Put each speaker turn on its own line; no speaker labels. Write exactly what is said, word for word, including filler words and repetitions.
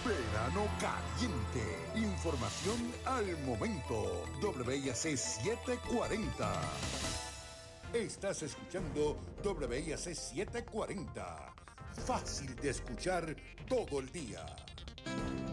Verano caliente. Información al momento. W I A C setecientos cuarenta. Estás escuchando W I A C setecientos cuarenta. Fácil de escuchar todo el día.